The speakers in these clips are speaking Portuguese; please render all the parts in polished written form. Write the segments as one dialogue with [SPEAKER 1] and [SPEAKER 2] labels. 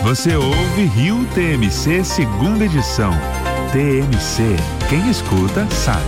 [SPEAKER 1] Você ouve Rio TMC, segunda edição. TMC, quem escuta sabe.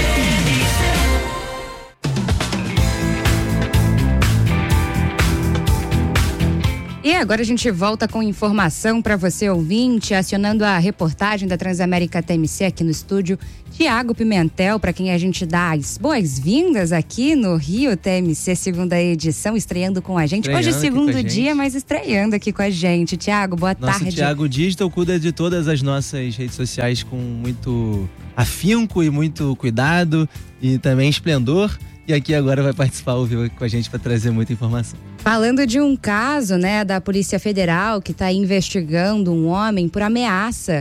[SPEAKER 2] E agora a gente volta com informação para você ouvinte, acionando a reportagem da Transamérica TMC aqui no estúdio. Tiago Pimentel, para quem a gente dá as boas-vindas aqui no Rio TMC, segunda edição, estreando com a gente. Hoje é segundo dia, mas estreando aqui com a gente. Tiago, boa tarde.
[SPEAKER 3] Nosso Tiago Digital cuida de todas as nossas redes sociais com muito afinco e muito cuidado e também esplendor. E aqui agora vai participar ao vivo com a gente para trazer muita informação.
[SPEAKER 2] Falando de um caso, da Polícia Federal que está investigando um homem por ameaçar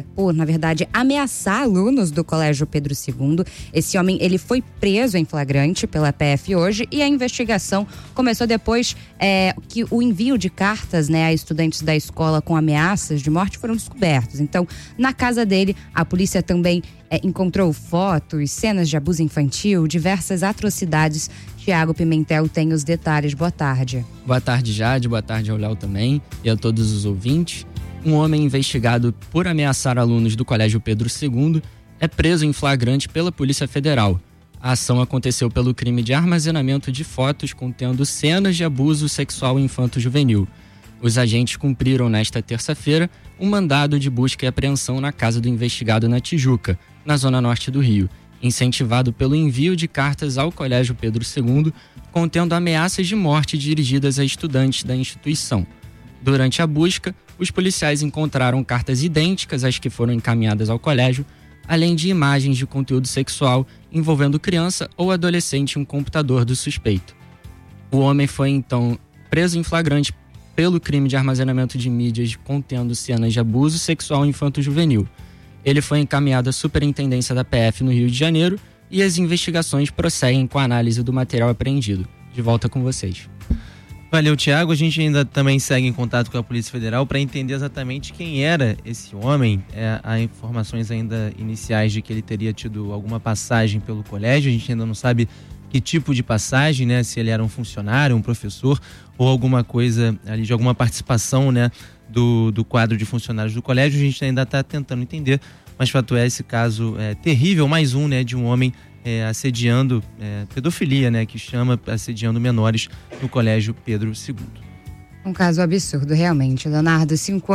[SPEAKER 2] alunos do Colégio Pedro II. Esse homem, ele foi preso em flagrante pela PF hoje e a investigação começou depois que o envio de cartas, a estudantes da escola com ameaças de morte foram descobertos. Então, na casa dele, a polícia também encontrou fotos, cenas de abuso infantil, diversas atrocidades. Tiago Pimentel tem os detalhes. Boa tarde.
[SPEAKER 4] Boa tarde, Jade. Boa tarde ao Léo também e a todos os ouvintes. Um homem investigado por ameaçar alunos do Colégio Pedro II é preso em flagrante pela Polícia Federal. A ação aconteceu pelo crime de armazenamento de fotos contendo cenas de abuso sexual infanto-juvenil. Os agentes cumpriram nesta terça-feira um mandado de busca e apreensão na casa do investigado na Tijuca, na zona norte do Rio, incentivado pelo envio de cartas ao Colégio Pedro II, contendo ameaças de morte dirigidas a estudantes da instituição. Durante a busca, os policiais encontraram cartas idênticas às que foram encaminhadas ao colégio, além de imagens de conteúdo sexual envolvendo criança ou adolescente em um computador do suspeito. O homem foi então preso em flagrante pelo crime de armazenamento de mídias contendo cenas de abuso sexual infanto-juvenil. Ele foi encaminhado à Superintendência da PF no Rio de Janeiro e as investigações prosseguem com a análise do material apreendido. De volta com vocês.
[SPEAKER 3] Valeu, Tiago. A gente ainda também segue em contato com a Polícia Federal para entender exatamente quem era esse homem. Há informações ainda iniciais de que ele teria tido alguma passagem pelo colégio. A gente ainda não sabe que tipo de passagem, se ele era um funcionário, um professor ou alguma coisa ali de alguma participação, do quadro de funcionários do colégio. A gente ainda está tentando entender, mas fato é esse caso terrível, mais um, de um homem assediando, pedofilia, que chama assediando menores no Colégio Pedro II.
[SPEAKER 2] Um caso absurdo, realmente, Leonardo.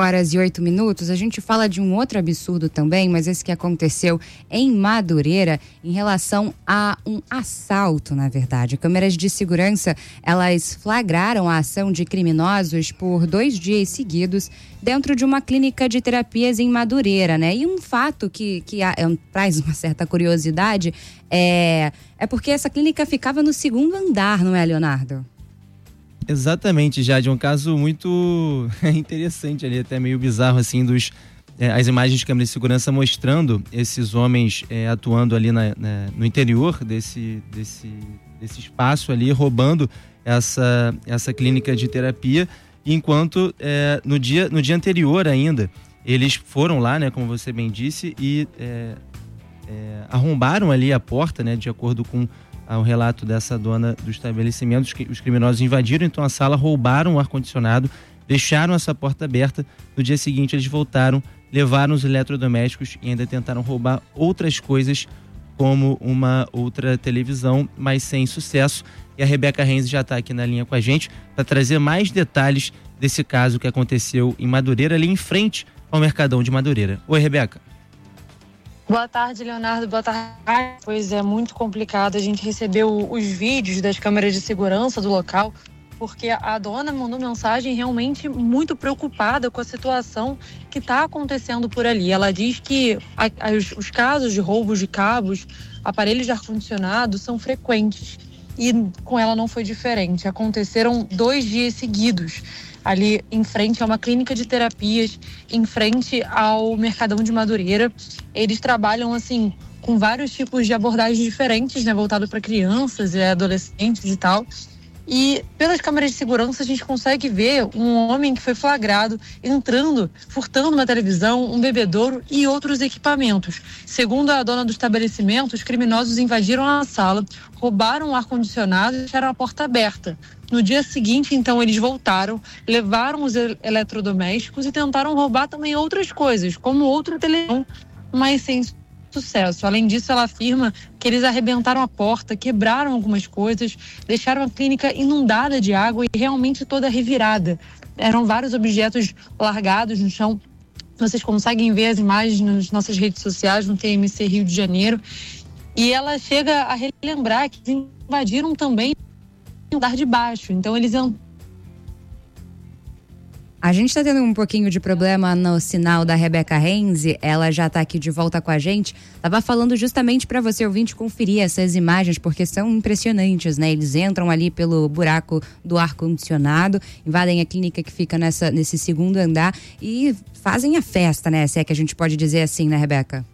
[SPEAKER 2] 5h08. A gente fala de um outro absurdo também, mas esse que aconteceu em Madureira em relação a um assalto, na verdade. Câmeras de segurança, elas flagraram a ação de criminosos por 2 dias seguidos dentro de uma clínica de terapias em Madureira, E um fato que traz uma certa curiosidade é porque essa clínica ficava no 2º andar, não é, Leonardo?
[SPEAKER 3] Exatamente, Jade, um caso muito interessante ali, até meio bizarro assim, as imagens de câmera de segurança mostrando esses homens atuando ali no interior desse espaço ali, roubando essa clínica de terapia, enquanto no dia anterior ainda, eles foram lá, como você bem disse, e arrombaram ali a porta, de acordo com ao relato dessa dona do estabelecimento. Os criminosos invadiram então a sala, roubaram o ar-condicionado, deixaram essa porta aberta. No dia seguinte eles voltaram, levaram os eletrodomésticos e ainda tentaram roubar outras coisas, como uma outra televisão, mas sem sucesso. E a Rebeca Renzi já está aqui na linha com a gente para trazer mais detalhes desse caso que aconteceu em Madureira, ali em frente ao Mercadão de Madureira. Oi, Rebeca.
[SPEAKER 5] Boa tarde, Leonardo. Boa tarde. Pois é, muito complicado. A gente recebeu os vídeos das câmeras de segurança do local, porque a dona mandou mensagem realmente muito preocupada com a situação que está acontecendo por ali. Ela diz que os casos de roubos de cabos, aparelhos de ar-condicionado são frequentes. E com ela não foi diferente. Aconteceram 2 dias seguidos, ali em frente a uma clínica de terapias, em frente ao Mercadão de Madureira. Eles trabalham, assim, com vários tipos de abordagens diferentes, voltado para crianças e adolescentes e tal. E pelas câmeras de segurança a gente consegue ver um homem que foi flagrado entrando, furtando uma televisão, um bebedouro e outros equipamentos. Segundo a dona do estabelecimento, os criminosos invadiram a sala, roubaram o ar-condicionado e deixaram a porta aberta. No dia seguinte, então, eles voltaram, levaram os eletrodomésticos e tentaram roubar também outras coisas, como outro televisão, mas sem sucesso. Além disso, ela afirma que eles arrebentaram a porta, quebraram algumas coisas, deixaram a clínica inundada de água e realmente toda revirada. Eram vários objetos largados no chão. Vocês conseguem ver as imagens nas nossas redes sociais, no TMC Rio de Janeiro. E ela chega a relembrar que eles invadiram também o andar de baixo. Então, eles
[SPEAKER 2] A gente está tendo um pouquinho de problema no sinal da Rebeca Renzi, ela já está aqui de volta com a gente. Estava falando justamente para você, ouvinte, conferir essas imagens, porque são impressionantes, né? Eles entram ali pelo buraco do ar-condicionado, invadem a clínica que fica nesse segundo andar e fazem a festa, né? Se é que a gente pode dizer assim, né, Rebeca?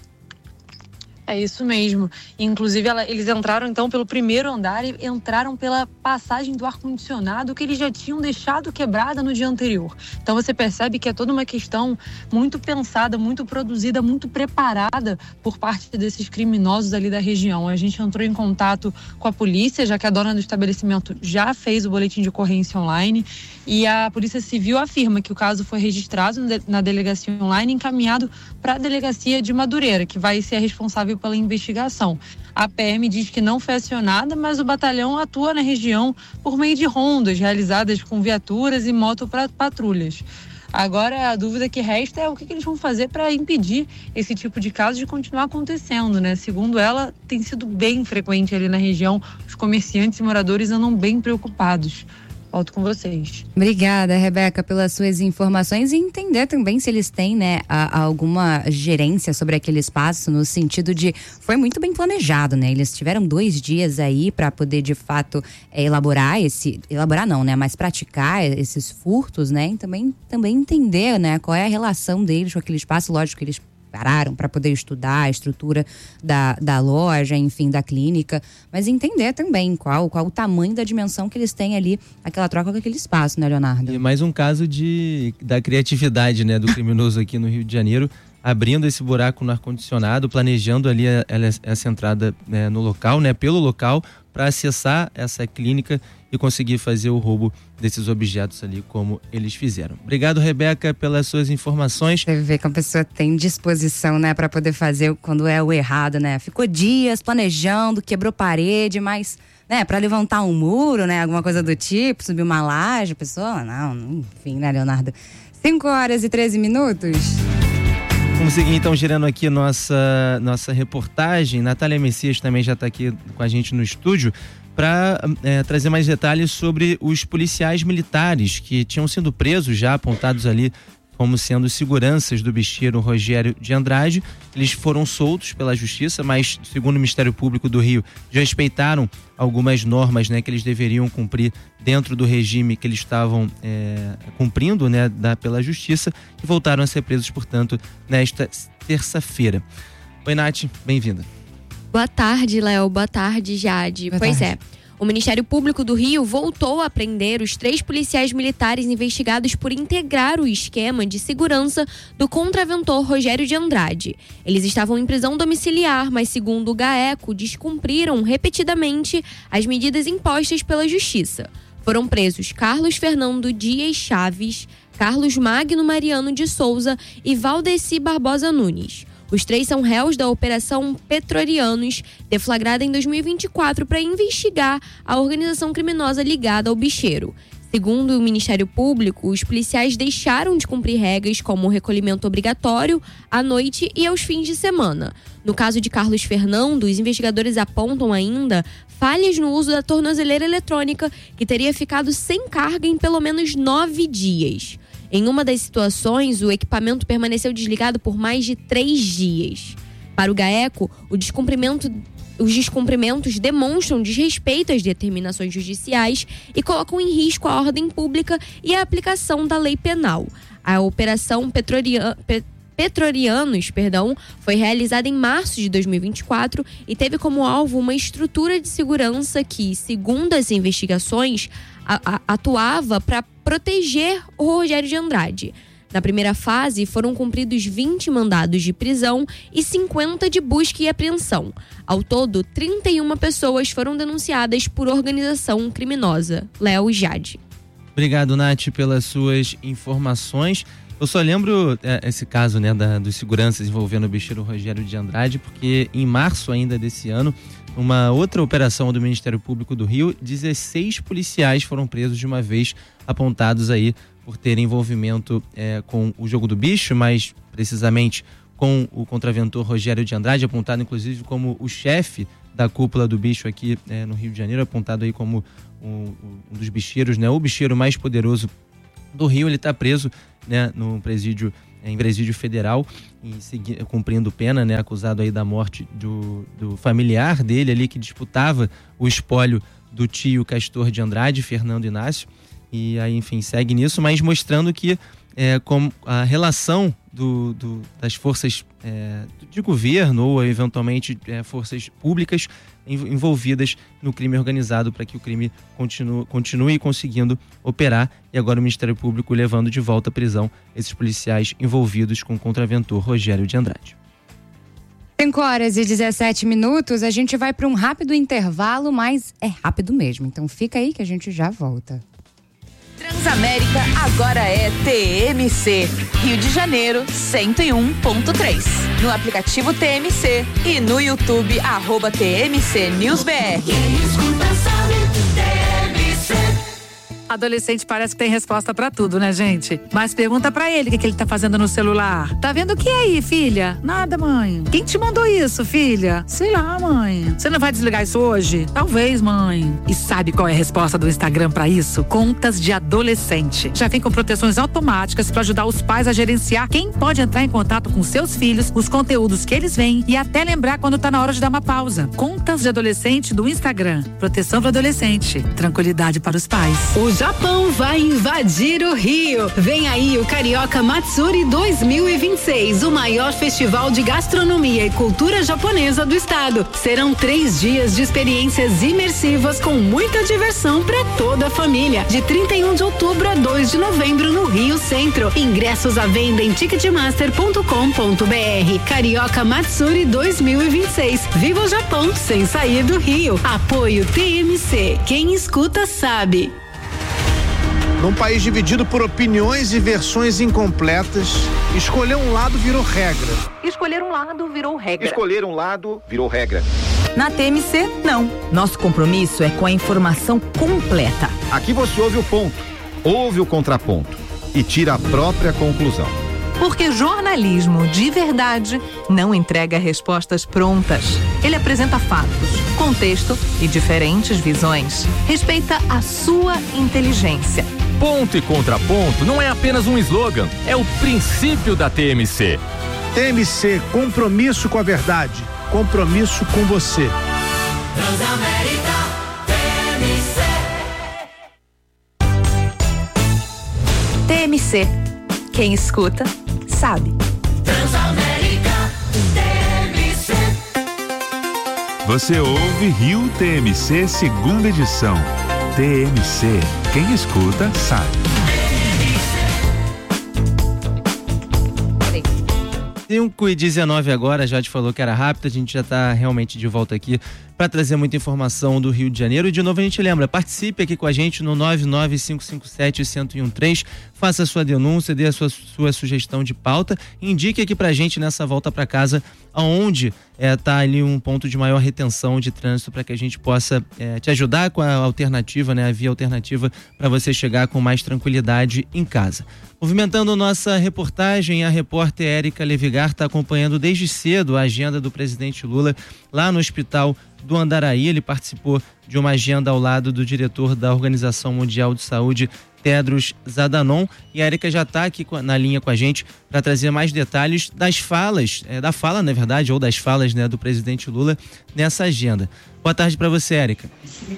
[SPEAKER 5] É isso mesmo. Inclusive, eles entraram então pelo primeiro andar e entraram pela passagem do ar-condicionado que eles já tinham deixado quebrada no dia anterior. Então você percebe que é toda uma questão muito pensada, muito produzida, muito preparada por parte desses criminosos ali da região. A gente entrou em contato com a polícia, já que a dona do estabelecimento já fez o boletim de ocorrência online, e a Polícia Civil afirma que o caso foi registrado na delegacia online e encaminhado para a delegacia de Madureira, que vai ser a responsável pela investigação. A PM diz que não foi acionada, mas o batalhão atua na região por meio de rondas realizadas com viaturas e motopatrulhas. Agora, a dúvida que resta é o que eles vão fazer para impedir esse tipo de caso de continuar acontecendo, né? Segundo ela, tem sido bem frequente ali na região. Os comerciantes e moradores andam bem preocupados. Volto com vocês.
[SPEAKER 2] Obrigada, Rebeca, pelas suas informações e entender também se eles têm, né, alguma gerência sobre aquele espaço, no sentido de, foi muito bem planejado, né? Eles tiveram 2 dias aí para poder, de fato, elaborar não, né, mas praticar esses furtos, né? E também entender, né, qual é a relação deles com aquele espaço. Lógico que eles pararam para poder estudar a estrutura da loja, enfim, da clínica, mas entender também qual o tamanho da dimensão que eles têm ali, aquela troca com aquele espaço, né, Leonardo?
[SPEAKER 3] E mais um caso da criatividade, né, do criminoso aqui no Rio de Janeiro, abrindo esse buraco no ar-condicionado, planejando ali essa entrada, né, no local, né, pelo local, para acessar essa clínica e conseguir fazer o roubo desses objetos ali, como eles fizeram. Obrigado, Rebeca, pelas suas informações.
[SPEAKER 2] Deve ver que a pessoa tem disposição, né, para poder fazer quando é o errado, né? Ficou dias planejando, quebrou parede, mas, né, para levantar um muro, né, alguma coisa do tipo, subir uma laje, a pessoa, não, enfim, né, Leonardo? 5h13.
[SPEAKER 3] Vamos seguir então girando aqui nossa reportagem. Natália Messias também já está aqui com a gente no estúdio para trazer mais detalhes sobre os policiais militares que tinham sido presos, já apontados ali como sendo seguranças do bicheiro Rogério de Andrade. Eles foram soltos pela justiça, mas segundo o Ministério Público do Rio, já respeitaram algumas normas, né, que eles deveriam cumprir dentro do regime que eles estavam cumprindo, né, pela justiça, e voltaram a ser presos, portanto, nesta terça-feira. Oi, Nath, bem-vinda.
[SPEAKER 6] Boa tarde, Léo. Boa tarde, Jade. Pois é. O Ministério Público do Rio voltou a prender os 3 policiais militares investigados por integrar o esquema de segurança do contraventor Rogério de Andrade. Eles estavam em prisão domiciliar, mas, segundo o GAECO, descumpriram repetidamente as medidas impostas pela Justiça. Foram presos Carlos Fernando Dias Chaves, Carlos Magno Mariano de Souza e Valdeci Barbosa Nunes. Os 3 são réus da Operação Petrorianos, deflagrada em 2024 para investigar a organização criminosa ligada ao bicheiro. Segundo o Ministério Público, os policiais deixaram de cumprir regras como o recolhimento obrigatório à noite e aos fins de semana. No caso de Carlos Fernando, os investigadores apontam ainda falhas no uso da tornozeleira eletrônica, que teria ficado sem carga em pelo menos 9 dias. Em uma das situações, o equipamento permaneceu desligado por mais de 3 dias. Para o GAECO, os descumprimentos demonstram desrespeito às determinações judiciais e colocam em risco a ordem pública e a aplicação da lei penal. A Operação Petrolianos, foi realizada em março de 2024 e teve como alvo uma estrutura de segurança que, segundo as investigações, atuava para proteger o Rogério de Andrade. Na primeira fase, foram cumpridos 20 mandados de prisão e 50 de busca e apreensão. Ao todo, 31 pessoas foram denunciadas por organização criminosa. Léo e Jade.
[SPEAKER 3] Obrigado, Nath, pelas suas informações. Eu só lembro esse caso, né, dos seguranças envolvendo o bicheiro Rogério de Andrade, porque em março ainda desse ano, uma outra operação do Ministério Público do Rio, 16 policiais foram presos de uma vez, apontados aí por ter envolvimento com o jogo do bicho, mais precisamente com o contraventor Rogério de Andrade, apontado inclusive como o chefe da cúpula do bicho aqui no Rio de Janeiro, apontado aí como um dos bicheiros, né, o bicheiro mais poderoso do Rio. Ele está preso, né, em presídio federal, cumprindo pena, né, acusado aí da morte do familiar dele ali, que disputava o espólio do tio Castor de Andrade, Fernando Inácio. E aí, enfim, segue nisso, mas mostrando que como a relação das forças de governo ou eventualmente forças públicas envolvidas no crime organizado, para que o crime continue conseguindo operar. E agora o Ministério Público levando de volta à prisão esses policiais envolvidos com o contraventor Rogério de Andrade.
[SPEAKER 2] 5h17, a gente vai para um rápido intervalo, mas é rápido mesmo, então fica aí que a gente já volta.
[SPEAKER 7] Transamérica agora é TMC, Rio de Janeiro 101.3. No aplicativo TMC e no YouTube, @TMC News BR.
[SPEAKER 8] Adolescente parece que tem resposta pra tudo, né, gente? Mas pergunta pra ele o que ele tá fazendo no celular. Tá vendo o que aí, filha? Nada, mãe. Quem te mandou isso, filha? Sei lá, mãe. Você não vai desligar isso hoje? Talvez, mãe. E sabe qual é a resposta do Instagram pra isso? Contas de adolescente. Já vem com proteções automáticas pra ajudar os pais a gerenciar quem pode entrar em contato com seus filhos, os conteúdos que eles veem e até lembrar quando tá na hora de dar uma pausa. Contas de adolescente do Instagram. Proteção pro adolescente. Tranquilidade para os pais.
[SPEAKER 9] O Japão vai invadir o Rio. Vem aí o Carioca Matsuri 2026, o maior festival de gastronomia e cultura japonesa do estado. Serão 3 dias de experiências imersivas com muita diversão para toda a família. De 31 de outubro a 2 de novembro no Rio Centro. Ingressos à venda em ticketmaster.com.br. Carioca Matsuri 2026. Viva o Japão sem sair do Rio. Apoio TMC. Quem escuta sabe.
[SPEAKER 10] Num país dividido por opiniões e versões incompletas, escolher um lado virou regra.
[SPEAKER 7] Escolher um lado virou regra.
[SPEAKER 10] Escolher um lado virou regra.
[SPEAKER 7] Na TMC, não. Nosso compromisso é com a informação completa.
[SPEAKER 11] Aqui você ouve o ponto, ouve o contraponto e tira a própria conclusão.
[SPEAKER 7] Porque jornalismo de verdade não entrega respostas prontas. Ele apresenta fatos, contexto e diferentes visões. Respeita a sua inteligência.
[SPEAKER 12] Ponto e contraponto não é apenas um slogan, é o princípio da TMC.
[SPEAKER 10] TMC, compromisso com a verdade, compromisso com você.
[SPEAKER 13] Transamérica, TMC.
[SPEAKER 7] TMC, quem escuta sabe.
[SPEAKER 13] Transamérica, TMC.
[SPEAKER 1] Você ouve Rio TMC, segunda edição. TMC, quem escuta sabe.
[SPEAKER 3] 5h19 agora, já te falou que era rápido, a gente já está realmente de volta aqui para trazer muita informação do Rio de Janeiro. E de novo a gente lembra, participe aqui com a gente no 99557-1013, faça a sua denúncia, dê a sua sugestão de pauta, indique aqui pra gente nessa volta para casa aonde tá ali um ponto de maior retenção de trânsito, para que a gente possa te ajudar com a alternativa, né, a via alternativa para você chegar com mais tranquilidade em casa. Movimentando nossa reportagem, a repórter Érica Levigar está acompanhando desde cedo a agenda do presidente Lula lá no Hospital do Andaraí. Ele participou de uma agenda ao lado do diretor da Organização Mundial de Saúde, Tedros Adhanom, e a Érica já está aqui na linha com a gente para trazer mais detalhes das falas, das falas, né, do presidente Lula nessa agenda. Boa tarde para você, Érica.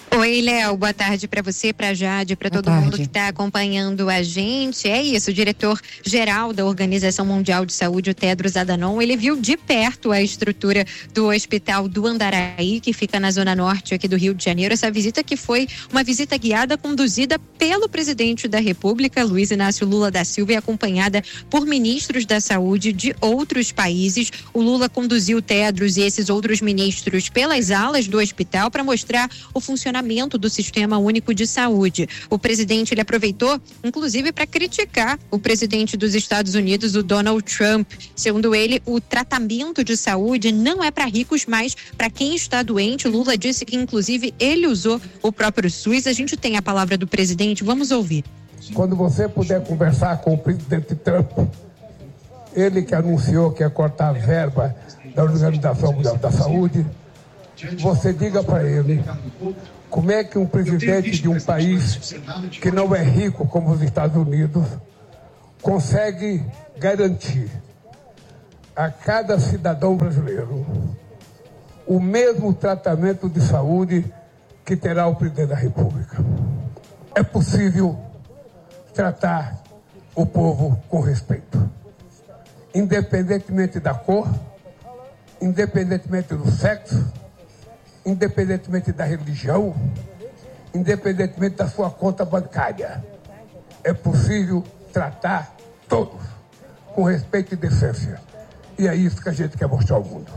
[SPEAKER 14] Oi, Léo, boa tarde para você, para Jade, para todo mundo que está acompanhando a gente. É isso, o diretor-geral da Organização Mundial de Saúde, o Tedros Adhanom, ele viu de perto a estrutura do Hospital do Andaraí, que fica na zona norte aqui do Rio de Janeiro. Essa visita que foi uma visita guiada conduzida pelo presidente da República, Luiz Inácio Lula da Silva, e acompanhada por ministros da saúde de outros países. O Lula conduziu o Tedros e esses outros ministros pelas alas do hospital para mostrar o funcionamento do Sistema Único de Saúde. O presidente, ele aproveitou, inclusive, para criticar o presidente dos Estados Unidos, o Donald Trump. Segundo ele, o tratamento de saúde não é para ricos, mas para quem está doente. O Lula disse que, inclusive, ele usou o próprio SUS. A gente tem a palavra do presidente, vamos ouvir.
[SPEAKER 15] Quando você puder conversar com o presidente Trump, ele que anunciou que ia cortar a verba da Organização Mundial da Saúde, você diga para ele como é que um presidente de um país que não é rico como os Estados Unidos consegue garantir a cada cidadão brasileiro o mesmo tratamento de saúde que terá o presidente da República. É possível tratar o povo com respeito, independentemente da cor, independentemente do sexo, independentemente da religião, independentemente da sua conta bancária. É possível tratar todos com respeito e decência. E é isso que a gente quer mostrar ao mundo.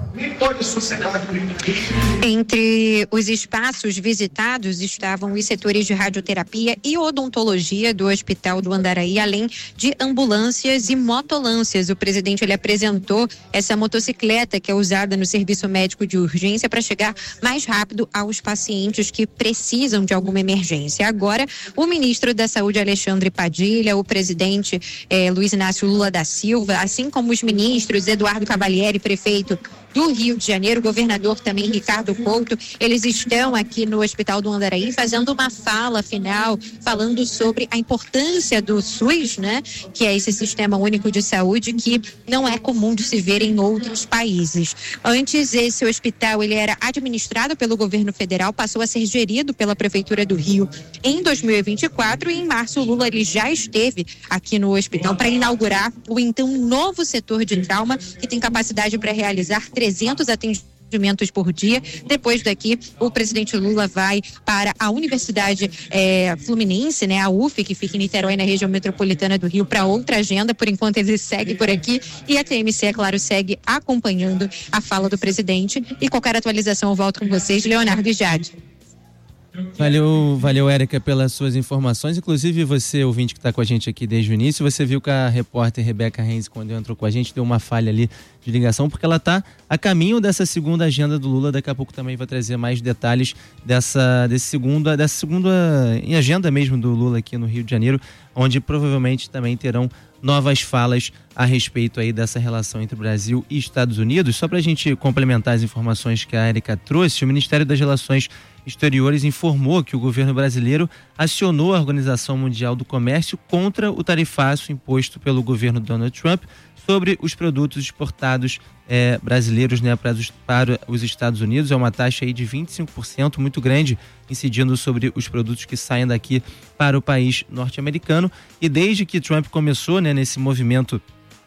[SPEAKER 14] Entre os espaços visitados estavam os setores de radioterapia e odontologia do Hospital do Andaraí, além de ambulâncias e motolâncias. O presidente, ele apresentou essa motocicleta que é usada no serviço médico de urgência para chegar mais rápido aos pacientes que precisam de alguma emergência. Agora, o ministro da Saúde, Alexandre Padilha, o presidente Luiz Inácio Lula da Silva, assim como os ministros Eduardo Cavalieri, prefeito do Rio de Janeiro, o governador também Ricardo Couto, eles estão aqui no Hospital do Andaraí fazendo uma fala final, falando sobre a importância do SUS, né? Que é esse Sistema Único de Saúde que não é comum de se ver em outros países. Antes, esse hospital, ele era administrado pelo governo federal, passou a ser gerido pela Prefeitura do Rio em 2024 e em março o Lula, ele já esteve aqui no hospital para inaugurar o então novo setor de trauma, que tem capacidade para realizar 300 atendimentos por dia. Depois daqui, o presidente Lula vai para a Universidade Fluminense, né, a UF, que fica em Niterói, na região metropolitana do Rio, para outra agenda. Por enquanto, ele segue por aqui e a TMC, é claro, segue acompanhando a fala do presidente. E qualquer atualização, eu volto com vocês, Leonardo e Jade.
[SPEAKER 3] Valeu, Érica, pelas suas informações. Inclusive, você, ouvinte que está com a gente aqui desde o início, você viu que a repórter Rebeca Reis, quando entrou com a gente, deu uma falha ali de ligação, porque ela está a caminho dessa segunda agenda do Lula. Daqui a pouco também vai trazer mais detalhes dessa segunda em agenda mesmo do Lula aqui no Rio de Janeiro, onde provavelmente também terão novas falas a respeito aí dessa relação entre Brasil e Estados Unidos. Só para a gente complementar as informações que a Érica trouxe, o Ministério das Relações Exteriores informou que o governo brasileiro acionou a Organização Mundial do Comércio contra o tarifaço imposto pelo governo Donald Trump sobre os produtos exportados brasileiros, né, para os Estados Unidos. É uma taxa aí de 25%, muito grande, incidindo sobre os produtos que saem daqui para o país norte-americano. E desde que Trump começou, né, nesse movimento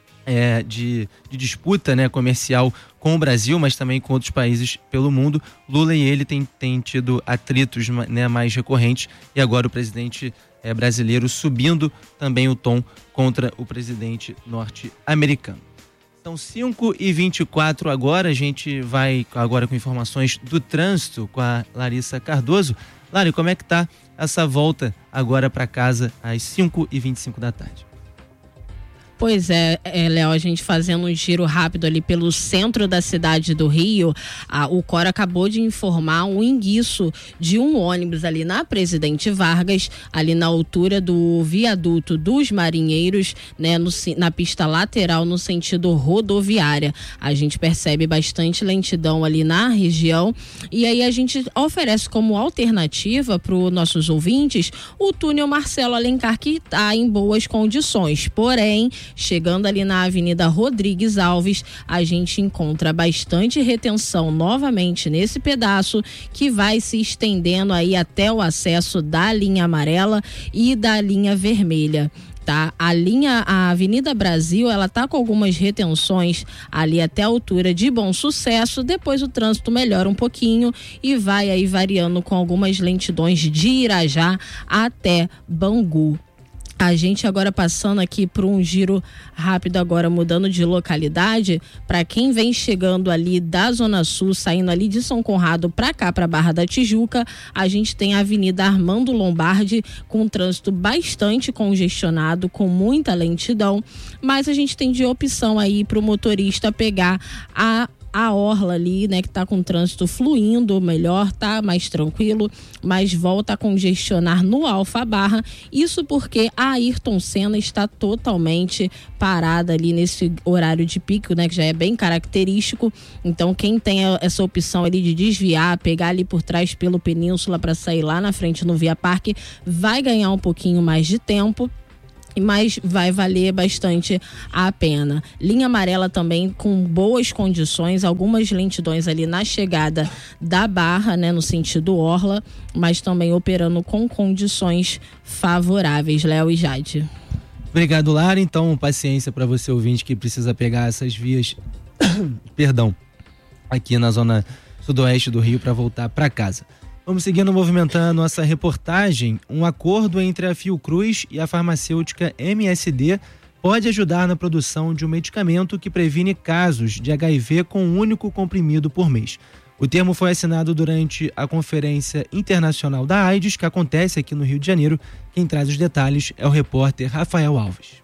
[SPEAKER 3] de disputa, né, comercial com o Brasil, mas também com outros países pelo mundo, Lula e ele têm tido atritos, né, mais recorrentes, e agora o presidente brasileiro subindo também o tom contra o presidente norte-americano. São 5h24 agora, a gente vai agora com informações do trânsito com a Larissa Cardoso. Lari, como é que tá essa volta agora para casa às 5h25 da tarde?
[SPEAKER 16] Pois é, Léo, a gente fazendo um giro rápido ali pelo centro da cidade do Rio, o COR acabou de informar um enguiço de um ônibus ali na Presidente Vargas, ali na altura do viaduto dos Marinheiros, né, na pista lateral no sentido rodoviária. A gente percebe bastante lentidão ali na região e aí a gente oferece como alternativa para os nossos ouvintes o túnel Marcelo Alencar, que está em boas condições, porém chegando ali na Avenida Rodrigues Alves, a gente encontra bastante retenção novamente nesse pedaço, que vai se estendendo aí até o acesso da linha amarela e da linha vermelha. Tá? A Avenida Brasil, ela tá com algumas retenções ali até a altura de Bom Sucesso, depois o trânsito melhora um pouquinho e vai aí variando com algumas lentidões de Irajá até Bangu. A gente agora passando aqui por um giro rápido agora, mudando de localidade, para quem vem chegando ali da Zona Sul, saindo ali de São Conrado para cá, para Barra da Tijuca, a gente tem a Avenida Armando Lombardi com um trânsito bastante congestionado, com muita lentidão, mas a gente tem de opção aí para o motorista pegar a orla ali, né, que tá com o trânsito fluindo melhor, tá mais tranquilo, mas volta a congestionar no Alfabarra, isso porque a Ayrton Senna está totalmente parada ali nesse horário de pico, né, que já é bem característico. Então quem tem essa opção ali de desviar, pegar ali por trás pelo Península para sair lá na frente no Via Parque, vai ganhar um pouquinho mais de tempo, mas vai valer bastante a pena. Linha amarela também com boas condições, algumas lentidões ali na chegada da Barra, né, no sentido orla, mas também operando com condições favoráveis. Léo e Jade.
[SPEAKER 3] Obrigado, Lara. Então, paciência para você ouvinte que precisa pegar essas vias perdão, aqui na zona sudoeste do Rio para voltar para casa. Vamos seguindo movimentando nossa reportagem. Um acordo entre a Fiocruz e a farmacêutica MSD pode ajudar na produção de um medicamento que previne casos de HIV com um único comprimido por mês. O termo foi assinado durante a Conferência Internacional da AIDS, que acontece aqui no Rio de Janeiro. Quem traz os detalhes é o repórter Rafael Alves.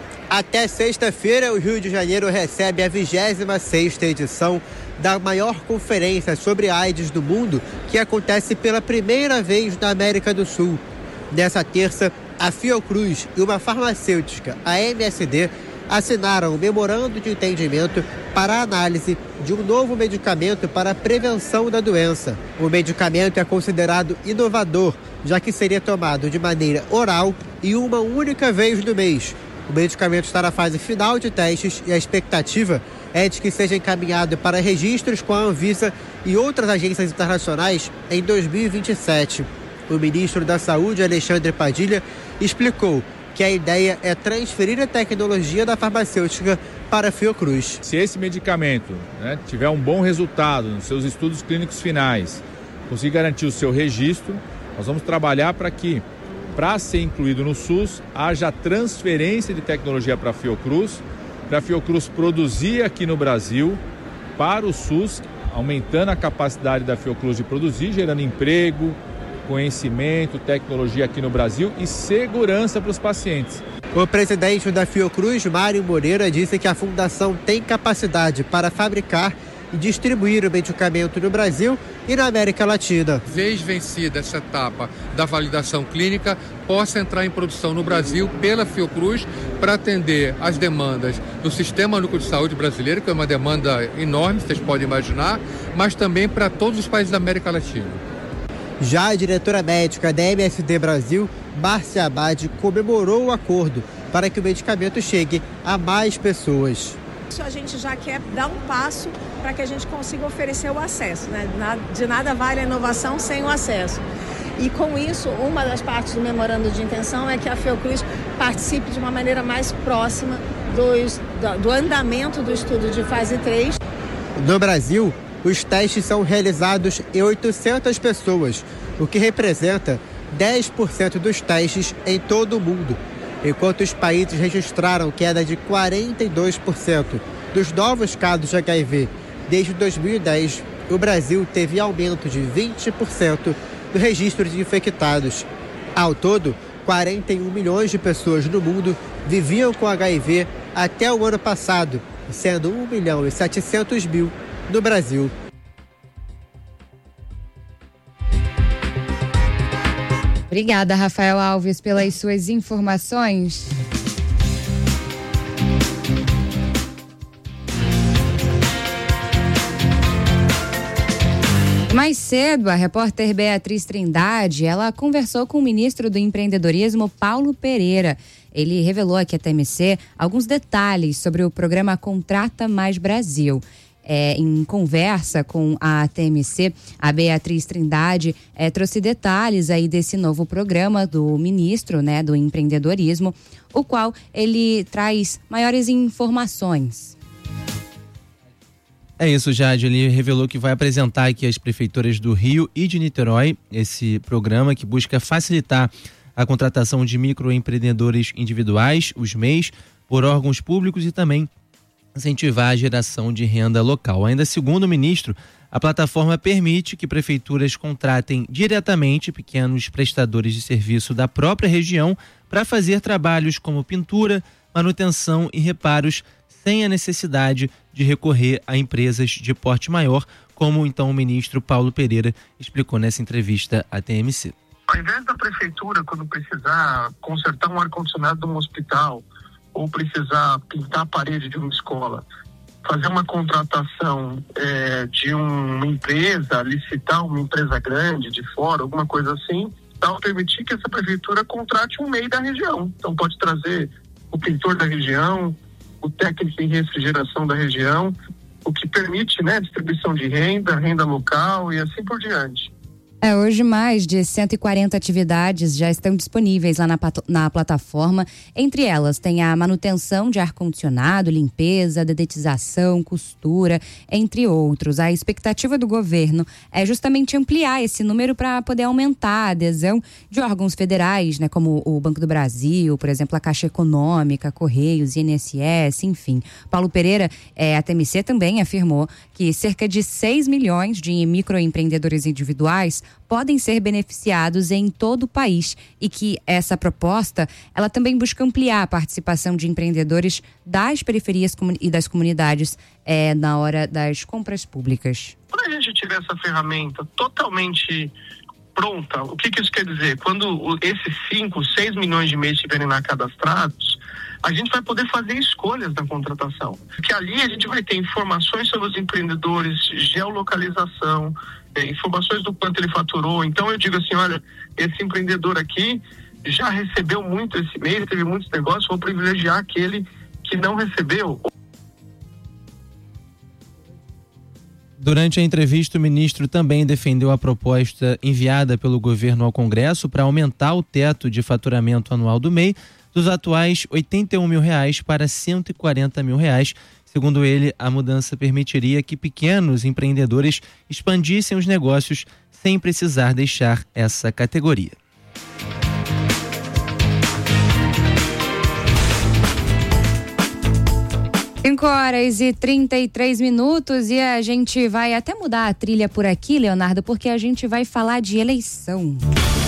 [SPEAKER 17] Até sexta-feira, o Rio de Janeiro recebe a 26ª edição da maior conferência sobre AIDS do mundo, que acontece pela primeira vez na América do Sul. Nessa terça, a Fiocruz e uma farmacêutica, a MSD, assinaram um memorando de entendimento para a análise de um novo medicamento para a prevenção da doença. O medicamento é considerado inovador, já que seria tomado de maneira oral e uma única vez no mês. O medicamento está na fase final de testes e a expectativa é de que seja encaminhado para registros com a Anvisa e outras agências internacionais em 2027. O ministro da Saúde, Alexandre Padilha, explicou que a ideia é transferir a tecnologia da farmacêutica para a Fiocruz.
[SPEAKER 18] Se esse medicamento, tiver um bom resultado nos seus estudos clínicos finais, conseguir garantir o seu registro, nós vamos trabalhar para que, para ser incluído no SUS, haja transferência de tecnologia para a Fiocruz produzir aqui no Brasil para o SUS, aumentando a capacidade da Fiocruz de produzir, gerando emprego, conhecimento, tecnologia aqui no Brasil e segurança para os pacientes.
[SPEAKER 17] O presidente da Fiocruz, Mário Moreira, disse que a fundação tem capacidade para fabricar e distribuir o medicamento no Brasil e na América Latina.
[SPEAKER 19] Vez vencida essa etapa da validação clínica, possa entrar em produção no Brasil pela Fiocruz para atender as demandas do Sistema Único de Saúde brasileiro, que é uma demanda enorme, vocês podem imaginar, mas também para todos os países da América Latina.
[SPEAKER 17] Já a diretora médica da MSD Brasil, Márcia Abad, comemorou o acordo para que o medicamento chegue a mais pessoas.
[SPEAKER 20] A gente já quer dar um passo para que a gente consiga oferecer o acesso, né? De nada vale a inovação sem o acesso. E com isso, uma das partes do memorando de intenção é que a Fiocruz participe de uma maneira mais próxima do andamento do estudo de fase 3.
[SPEAKER 17] No Brasil, os testes são realizados em 800 pessoas, o que representa 10% dos testes em todo o mundo, enquanto os países registraram queda de 42% dos novos casos de HIV. Desde 2010, o Brasil teve aumento de 20% do registro de infectados. Ao todo, 41 milhões de pessoas no mundo viviam com HIV até o ano passado, sendo 1.700.000 no Brasil.
[SPEAKER 2] Obrigada, Rafael Alves, pelas suas informações. Mais cedo, a repórter Beatriz Trindade, ela conversou com o ministro do Empreendedorismo, Paulo Pereira. Ele revelou aqui à TMC alguns detalhes sobre o programa Contrata Mais Brasil. Em conversa com a TMC, a Beatriz Trindade trouxe detalhes aí desse novo programa do ministro, né, do empreendedorismo, o qual ele traz maiores informações.
[SPEAKER 3] É isso, Jade. Ele revelou que vai apresentar aqui às prefeituras do Rio e de Niterói esse programa que busca facilitar a contratação de microempreendedores individuais, os MEIs, por órgãos públicos e também incentivar a geração de renda local. Ainda segundo o ministro, a plataforma permite que prefeituras contratem diretamente pequenos prestadores de serviço da própria região para fazer trabalhos como pintura, manutenção e reparos sem a necessidade de recorrer a empresas de porte maior, como então o ministro Paulo Pereira explicou nessa entrevista à TMC.
[SPEAKER 21] Ao invés da prefeitura, quando precisar consertar um ar-condicionado de um hospital ou precisar pintar a parede de uma escola, fazer uma contratação de uma empresa, licitar uma empresa grande de fora, alguma coisa assim, tal, permitir que essa prefeitura contrate um MEI da região. Então pode trazer o pintor da região, o técnico em refrigeração da região, o que permite, né, distribuição de renda local e assim por diante.
[SPEAKER 2] Hoje mais de 140 atividades já estão disponíveis lá na plataforma. Entre elas tem a manutenção de ar-condicionado, limpeza, dedetização, costura, entre outros. A expectativa do governo é justamente ampliar esse número para poder aumentar a adesão de órgãos federais, né, como o Banco do Brasil, por exemplo, a Caixa Econômica, Correios, INSS, enfim. Paulo Pereira, a TMC também afirmou que cerca de 6 milhões de microempreendedores individuais podem ser beneficiados em todo o país e que essa proposta, ela também busca ampliar a participação de empreendedores das periferias e das comunidades na hora das compras públicas.
[SPEAKER 21] Quando a gente tiver essa ferramenta totalmente pronta, o que isso quer dizer? Quando esses 5, 6 milhões de MEIs estiverem lá cadastrados, a gente vai poder fazer escolhas na contratação. Porque ali a gente vai ter informações sobre os empreendedores, geolocalização, informações do quanto ele faturou. Então eu digo assim, olha, esse empreendedor aqui já recebeu muito esse mês, teve muitos negócios, vou privilegiar aquele que não recebeu.
[SPEAKER 3] Durante a entrevista, o ministro também defendeu a proposta enviada pelo governo ao Congresso para aumentar o teto de faturamento anual do MEI dos atuais R$ 81 mil para R$ 140 mil. Segundo ele, a mudança permitiria que pequenos empreendedores expandissem os negócios sem precisar deixar essa categoria.
[SPEAKER 2] Cinco horas e 33 minutos e a gente vai até mudar a trilha por aqui, Leonardo, porque a gente vai falar de eleição.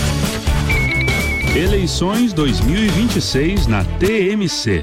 [SPEAKER 1] Eleições 2026 na TMC.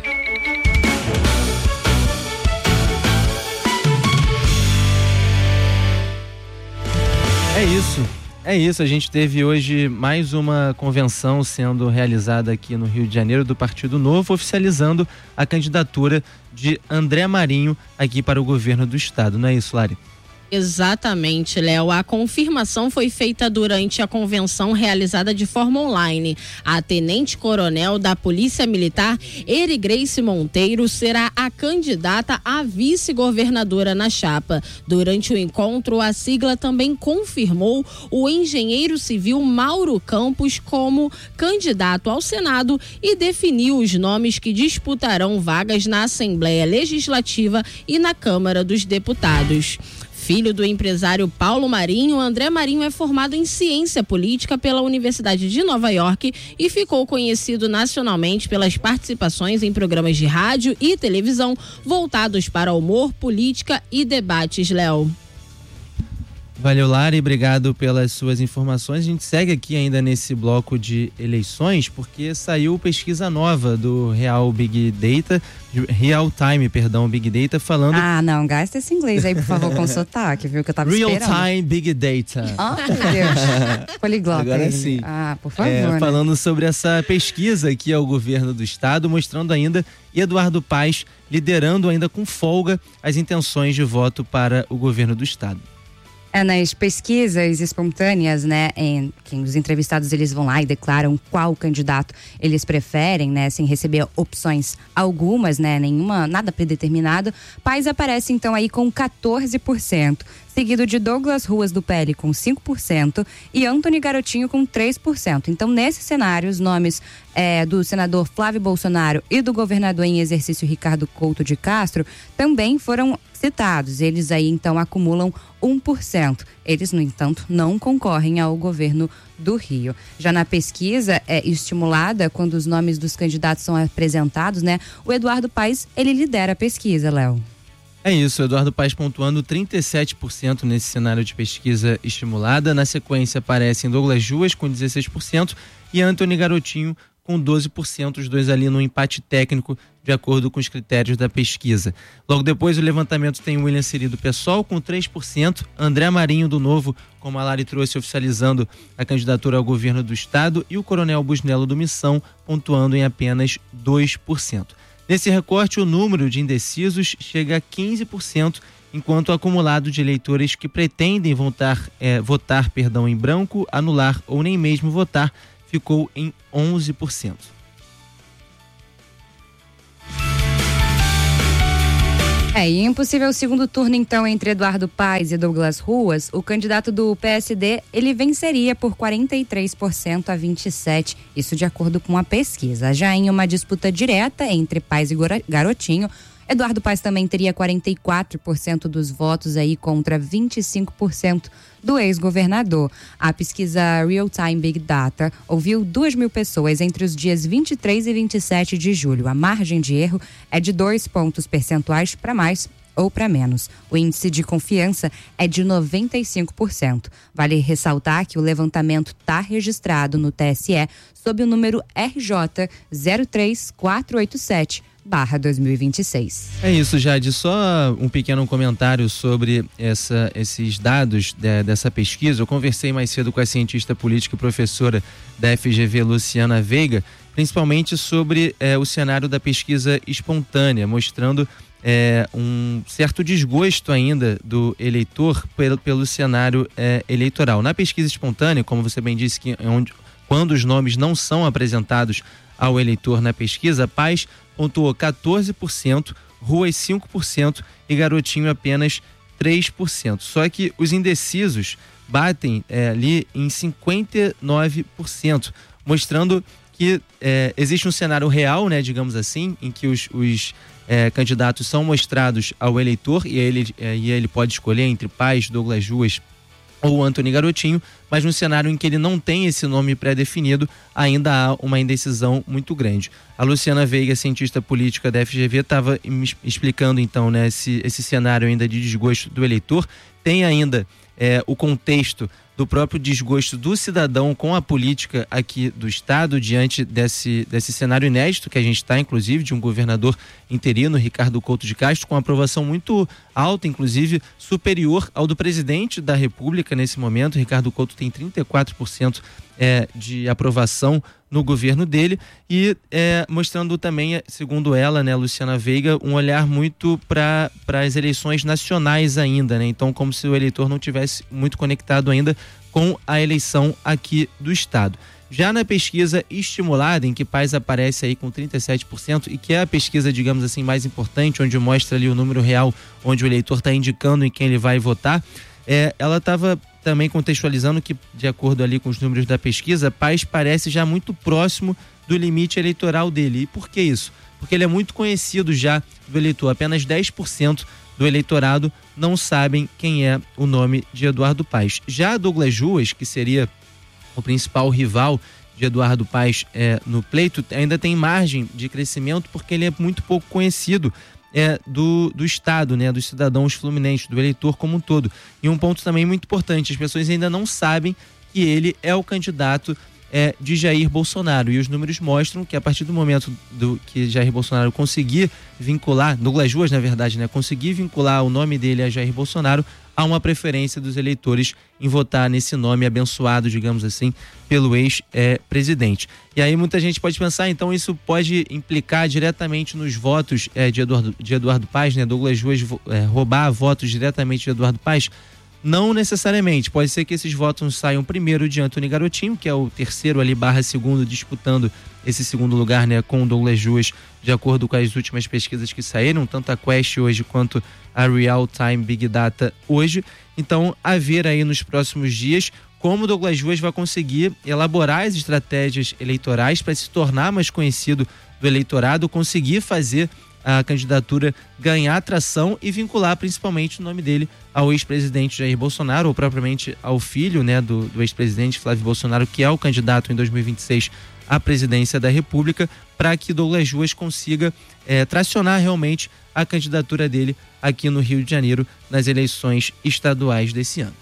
[SPEAKER 3] É isso, a gente teve hoje mais uma convenção sendo realizada aqui no Rio de Janeiro do Partido Novo, oficializando a candidatura de André Marinho aqui para o governo do estado, não é isso, Lari?
[SPEAKER 16] Exatamente, Léo. A confirmação foi feita durante a convenção realizada de forma online. A tenente-coronel da Polícia Militar, Eri Grace Monteiro, será a candidata a vice-governadora na chapa. Durante o encontro, a sigla também confirmou o engenheiro civil Mauro Campos como candidato ao Senado e definiu os nomes que disputarão vagas na Assembleia Legislativa e na Câmara dos Deputados. Filho do empresário Paulo Marinho, André Marinho é formado em ciência política pela Universidade de Nova York e ficou conhecido nacionalmente pelas participações em programas de rádio e televisão voltados para humor, política e debates, Léo.
[SPEAKER 3] Valeu, Lari, obrigado pelas suas informações. A gente segue aqui ainda nesse bloco de eleições, porque saiu pesquisa nova do Real Big Data, Big Data, falando...
[SPEAKER 2] Ah, não, gasta esse inglês aí, por favor, com sotaque, viu, que eu tava esperando.
[SPEAKER 3] Real Time Big Data.
[SPEAKER 2] Ah, meu Deus. Poliglota.
[SPEAKER 3] Agora sim.
[SPEAKER 2] Ah, por favor, né?
[SPEAKER 3] Falando sobre essa pesquisa aqui ao governo do estado, mostrando ainda Eduardo Paes liderando ainda com folga as intenções de voto para o governo do estado.
[SPEAKER 2] Nas pesquisas espontâneas, né, que os entrevistados eles vão lá e declaram qual candidato eles preferem, né, sem receber opções algumas, né, nada predeterminado. Paes aparece então aí com 14%, seguido de Douglas Ruas do PL com 5% e Antony Garotinho com 3%. Então, nesse cenário, os nomes do senador Flávio Bolsonaro e do governador em exercício Ricardo Couto de Castro também foram citados. Eles aí, então, acumulam 1%. Eles, no entanto, não concorrem ao governo do Rio. Já na pesquisa estimulada, quando os nomes dos candidatos são apresentados, né, o Eduardo Paes, ele lidera a pesquisa, Léo.
[SPEAKER 3] É isso, Eduardo Paes pontuando 37% nesse cenário de pesquisa estimulada. Na sequência aparecem Douglas Ruas com 16% e Antony Garotinho com 12%, os dois ali no empate técnico, de acordo com os critérios da pesquisa. Logo depois, o levantamento tem o William Siri do PSOL com 3%, André Marinho do Novo, como a Lari trouxe, oficializando a candidatura ao governo do estado, e o Coronel Busnello do Missão, pontuando em apenas 2%. Nesse recorte, o número de indecisos chega a 15%, enquanto o acumulado de eleitores que pretendem votar em branco, anular ou nem mesmo votar ficou em 11%.
[SPEAKER 2] E impossível o segundo turno, então, entre Eduardo Paes e Douglas Ruas, o candidato do PSD, ele venceria por 43% a 27%, isso de acordo com a pesquisa. Já em uma disputa direta entre Paes e Garotinho, Eduardo Paes também teria 44% dos votos aí contra 25% do ex-governador. A pesquisa Real Time Big Data ouviu 2.000 pessoas entre os dias 23 e 27 de julho. A margem de erro é de 2 pontos percentuais para mais ou para menos. O índice de confiança é de 95%. Vale ressaltar que o levantamento está registrado no TSE sob o número RJ 03487/2026.
[SPEAKER 3] É isso, Jade. Só um pequeno comentário sobre esses dados dessa pesquisa. Eu conversei mais cedo com a cientista política e professora da FGV, Luciana Veiga, principalmente sobre o cenário da pesquisa espontânea, mostrando um certo desgosto ainda do eleitor pelo cenário eleitoral. Na pesquisa espontânea, como você bem disse, quando os nomes não são apresentados ao eleitor na pesquisa, Paes pontuou 14%, Ruas 5% e Garotinho apenas 3%. Só que os indecisos batem ali em 59%, mostrando que existe um cenário real, né, digamos assim, em que os candidatos são mostrados ao eleitor e ele pode escolher entre Paes, Douglas Ruas ou Antony Garotinho, mas no cenário em que ele não tem esse nome pré-definido, ainda há uma indecisão muito grande. A Luciana Veiga, cientista política da FGV, estava explicando então, né, esse cenário ainda de desgosto do eleitor. Tem ainda o contexto do próprio desgosto do cidadão com a política aqui do estado, diante desse cenário inédito que a gente está, inclusive, de um governador interino, Ricardo Couto de Castro, com aprovação muito alta, inclusive superior ao do presidente da República nesse momento. Ricardo Couto tem 34% de aprovação no governo dele e mostrando também, segundo ela, né, Luciana Veiga, um olhar muito para as eleições nacionais ainda, né? Então, como se o eleitor não tivesse muito conectado ainda com a eleição aqui do estado. Já na pesquisa estimulada, em que Paes aparece aí com 37%, e que é a pesquisa, digamos assim, mais importante, onde mostra ali o número real, onde o eleitor está indicando em quem ele vai votar, ela estava também contextualizando que, de acordo ali com os números da pesquisa, Paes parece já muito próximo do limite eleitoral dele. E por que isso? Porque ele é muito conhecido já do eleitor. Apenas 10% do eleitorado não sabem quem é o nome de Eduardo Paes. Já Douglas Ruas, que seria o principal rival de Eduardo Paes no pleito, ainda tem margem de crescimento porque ele é muito pouco conhecido do estado, né, dos cidadãos fluminenses, do eleitor como um todo. E um ponto também muito importante, as pessoas ainda não sabem que ele é o candidato de Jair Bolsonaro, e os números mostram que a partir do momento que Jair Bolsonaro conseguir vincular, Douglas Ruas na verdade, né, conseguir vincular o nome dele a Jair Bolsonaro, há uma preferência dos eleitores em votar nesse nome abençoado, digamos assim, pelo ex-presidente. E aí muita gente pode pensar, então isso pode implicar diretamente nos votos de Eduardo Paes, né? Douglas Ruas roubar votos diretamente de Eduardo Paes? Não necessariamente, pode ser que esses votos saiam primeiro de Antony Garotinho, que é o terceiro ali /segundo, disputando esse segundo lugar, né, com o Douglas Ruas, de acordo com as últimas pesquisas que saíram, tanto a Quest hoje quanto a Real Time Big Data hoje. Então, a ver aí nos próximos dias como o Douglas Ruas vai conseguir elaborar as estratégias eleitorais para se tornar mais conhecido do eleitorado, conseguir fazer a candidatura ganhar atração e vincular principalmente o nome dele ao ex-presidente Jair Bolsonaro, ou propriamente ao filho, né, do ex-presidente Flávio Bolsonaro, que é o candidato em 2026 à presidência da República, para que Douglas Ruas consiga tracionar realmente a candidatura dele aqui no Rio de Janeiro nas eleições estaduais desse ano.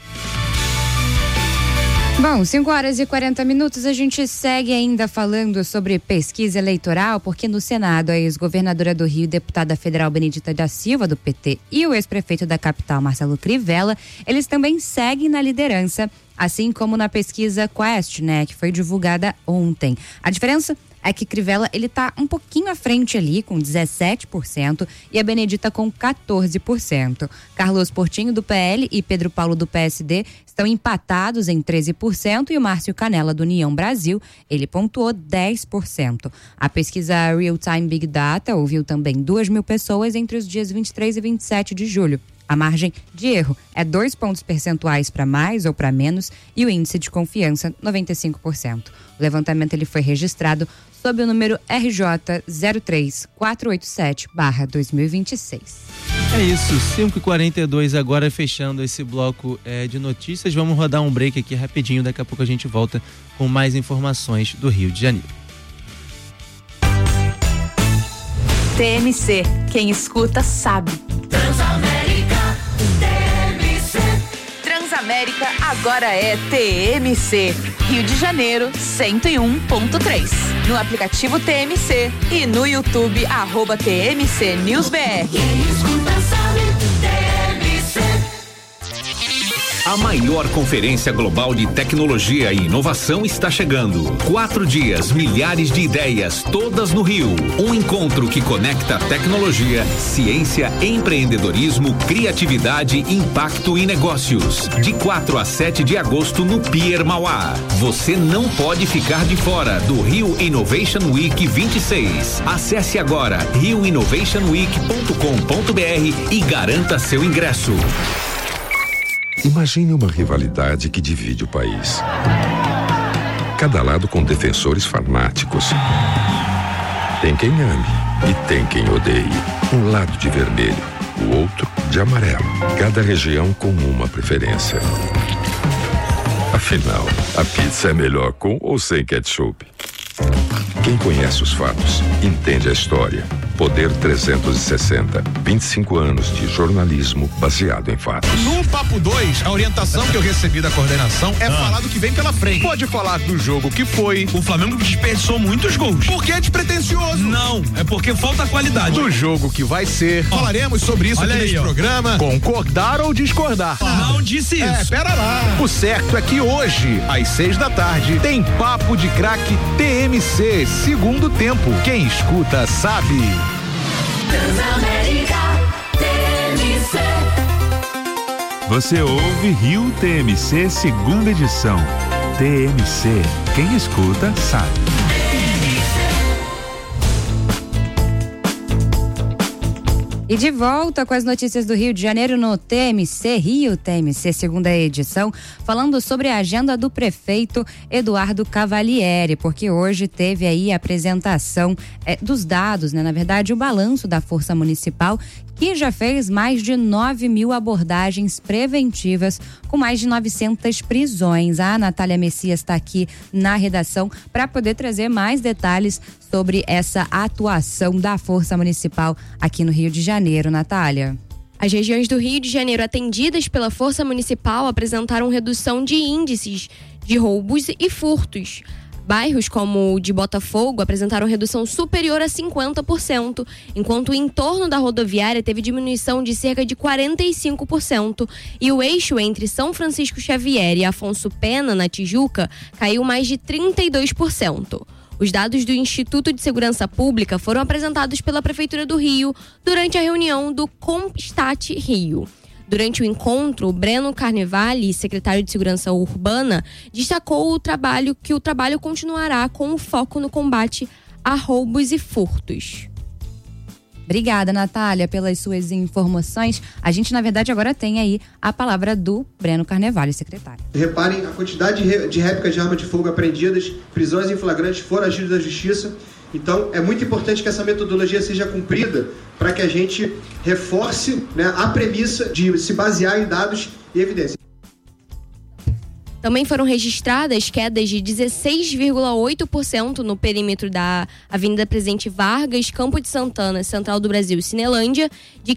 [SPEAKER 2] Bom, 5h40, a gente segue ainda falando sobre pesquisa eleitoral, porque no Senado a ex-governadora do Rio, deputada federal Benedita da Silva, do PT, e o ex-prefeito da capital, Marcelo Crivella, eles também seguem na liderança, assim como na pesquisa Quest, né, que foi divulgada ontem. A diferença é que Crivella, ele tá um pouquinho à frente ali, com 17%, e a Benedita com 14%. Carlos Portinho, do PL, e Pedro Paulo, do PSD, estão empatados em 13%, e o Márcio Canella, do União Brasil, ele pontuou 10%. A pesquisa Real Time Big Data ouviu também 2.000 pessoas entre os dias 23 e 27 de julho. A margem de erro é 2 pontos percentuais para mais ou para menos e o índice de confiança 95%. O levantamento ele foi registrado sob o número RJ 03487/2026.
[SPEAKER 3] É isso, 5h42 agora, fechando esse bloco de notícias. Vamos rodar um break aqui rapidinho, daqui a pouco a gente volta com mais informações do Rio de Janeiro.
[SPEAKER 7] TMC, quem escuta sabe.
[SPEAKER 13] Transamérica, TMC.
[SPEAKER 7] Transamérica agora é TMC. Rio de Janeiro, 101.3. No aplicativo TMC e no YouTube, @TMC News BR.
[SPEAKER 13] Quem escuta sabe, TMC.
[SPEAKER 4] A maior conferência global de tecnologia e inovação está chegando. 4 dias, milhares de ideias, todas no Rio. Um encontro que conecta tecnologia, ciência, empreendedorismo, criatividade, impacto e negócios. De 4 a 7 de agosto no Pier Mauá. Você não pode ficar de fora do Rio Innovation Week 26. Acesse agora rioinnovationweek.com.br e garanta seu ingresso.
[SPEAKER 22] Imagine uma rivalidade que divide o país. Cada lado com defensores fanáticos. Tem quem ame e tem quem odeie. Um lado de vermelho, o outro de amarelo. Cada região com uma preferência. Afinal, a pizza é melhor com ou sem ketchup? Quem conhece os fatos, entende a história. Poder 360. 25 anos de jornalismo baseado em fatos.
[SPEAKER 23] No Papo 2, a orientação que eu recebi da coordenação é falar do que vem pela frente. Pode falar do jogo que foi. O Flamengo desperdiçou muitos gols. Por que é despretensioso? Não, é porque falta qualidade. Do jogo que vai ser. Falaremos sobre isso aqui neste programa. Concordar ou discordar? Não disse isso. Pera lá. O certo é que hoje, às 6 da tarde, tem Papo de Craque TMC, segundo tempo. Quem escuta sabe.
[SPEAKER 13] Transamérica, TMC.
[SPEAKER 1] Você ouve Rio TMC, segunda edição. TMC, quem escuta sabe.
[SPEAKER 2] E de volta com as notícias do Rio de Janeiro no TMC Rio, TMC segunda edição, falando sobre a agenda do prefeito Eduardo Cavalieri, porque hoje teve aí a apresentação dos dados, né? Na verdade, o balanço da Força Municipal, que já fez mais de 9.000 abordagens preventivas, com mais de 900 prisões. A Natália Messias está aqui na redação para poder trazer mais detalhes sobre essa atuação da Força Municipal aqui no Rio de Janeiro. Natália.
[SPEAKER 6] As regiões do Rio de Janeiro atendidas pela Força Municipal apresentaram redução de índices de roubos e furtos. Bairros como o de Botafogo apresentaram redução superior a 50%, enquanto o entorno da rodoviária teve diminuição de cerca de 45%, e o eixo entre São Francisco Xavier e Afonso Pena, na Tijuca, caiu mais de 32%. Os dados do Instituto de Segurança Pública foram apresentados pela Prefeitura do Rio durante a reunião do Constat Rio. Durante o encontro, o Breno Carnevale, secretário de Segurança Urbana, destacou que o trabalho continuará com o foco no combate a roubos e furtos.
[SPEAKER 2] Obrigada, Natália, pelas suas informações. A gente, na verdade, agora tem aí a palavra do Breno Carnevale, secretário.
[SPEAKER 5] Reparem a quantidade de réplicas de armas de fogo apreendidas, prisões em flagrantes, foragidos da justiça. Então, é muito importante que essa metodologia seja cumprida para que a gente reforce, né, a premissa de se basear em dados e evidências.
[SPEAKER 6] Também foram registradas quedas de 16,8% no perímetro da Avenida Presidente Vargas, Campo de Santana, Central do Brasil e Cinelândia, de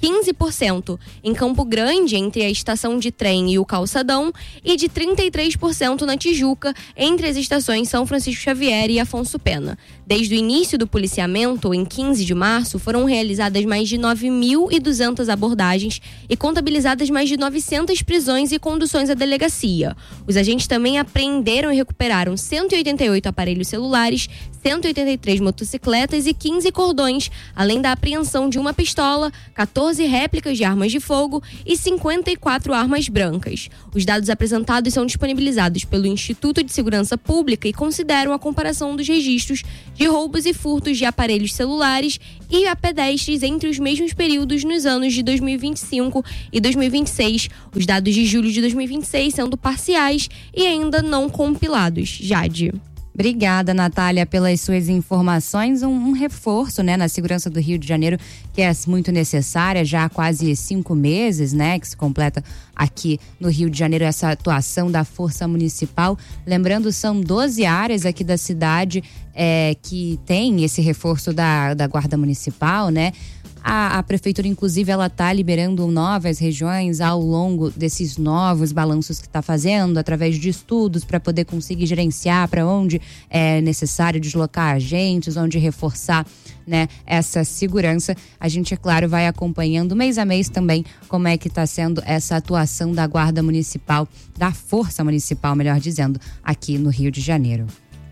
[SPEAKER 6] 15% em Campo Grande, entre a estação de trem e o calçadão, e de 33% na Tijuca, entre as estações São Francisco Xavier e Afonso Pena. Desde o início do policiamento, em 15 de março, foram realizadas mais de 9.200 abordagens e contabilizadas mais de 900 prisões e conduções à delegacia. Os agentes também apreenderam e recuperaram 188 aparelhos celulares, 183 motocicletas e 15 cordões, além da apreensão de uma pistola, 14 réplicas de armas de fogo e 54 armas brancas. Os dados apresentados são disponibilizados pelo Instituto de Segurança Pública e consideram a comparação dos registros de roubos e furtos de aparelhos celulares e a pedestres entre os mesmos períodos nos anos de 2025 e 2026. Os dados de julho de 2026 sendo parciais e ainda não compilados. Jade.
[SPEAKER 2] Obrigada, Natália, pelas suas informações. Um reforço, né, na segurança do Rio de Janeiro, que é muito necessária, já há quase 5 meses, né, que se completa aqui no Rio de Janeiro essa atuação da Força Municipal. Lembrando, são 12 áreas aqui da cidade que tem esse reforço da Guarda Municipal, né? A prefeitura, inclusive, ela está liberando novas regiões ao longo desses novos balanços que está fazendo, através de estudos para poder conseguir gerenciar para onde é necessário deslocar agentes, onde reforçar, né, essa segurança. A gente, é claro, vai acompanhando mês a mês também como é que está sendo essa atuação da Guarda Municipal, da Força Municipal, melhor dizendo, aqui no Rio de Janeiro.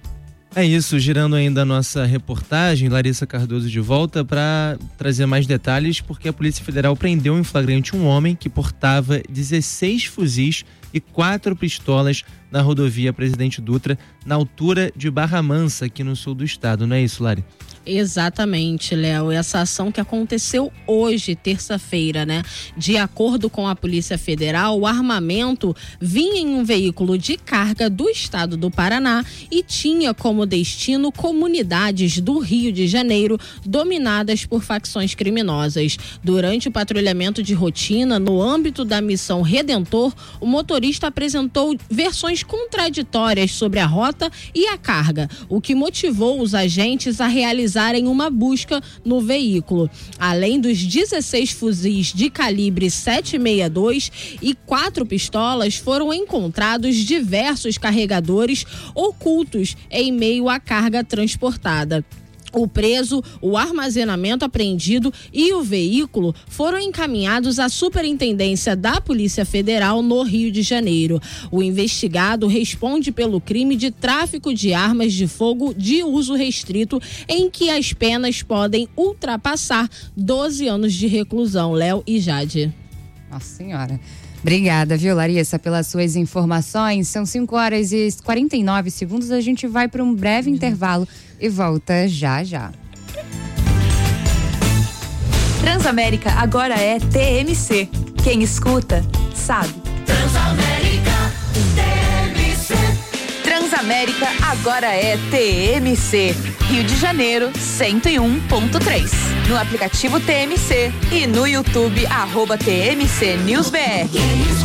[SPEAKER 3] É isso, girando ainda a nossa reportagem, Larissa Cardoso de volta para trazer mais detalhes, porque a Polícia Federal prendeu em flagrante um homem que portava 16 fuzis e 4 pistolas na rodovia Presidente Dutra, na altura de Barra Mansa, aqui no sul do estado, não é isso, Lari?
[SPEAKER 16] Exatamente, Léo. Essa ação que aconteceu hoje, terça-feira, né? De acordo com a Polícia Federal, o armamento vinha em um veículo de carga do estado do Paraná e tinha como destino comunidades do Rio de Janeiro dominadas por facções criminosas. Durante o patrulhamento de rotina, no âmbito da Missão Redentor, o motorista apresentou versões contraditórias sobre a rota e a carga, o que motivou os agentes a realizarem uma busca no veículo. Além dos 16 fuzis de calibre 7.62 e 4 pistolas, foram encontrados diversos carregadores ocultos em meio à carga transportada. O preso, o armazenamento apreendido e o veículo foram encaminhados à Superintendência da Polícia Federal no Rio de Janeiro. O investigado responde pelo crime de tráfico de armas de fogo de uso restrito, em que as penas podem ultrapassar 12 anos de reclusão. Léo e Jade.
[SPEAKER 2] Nossa Senhora. Obrigada, viu, Larissa, pelas suas informações. São 5h49. A gente vai para um breve intervalo e volta já já.
[SPEAKER 7] Transamérica agora é TMC. Quem escuta, sabe.
[SPEAKER 13] Transamérica, TMC.
[SPEAKER 7] Transamérica agora é TMC. Rio de Janeiro, 101.3. No aplicativo TMC e no YouTube, @TMC News BR.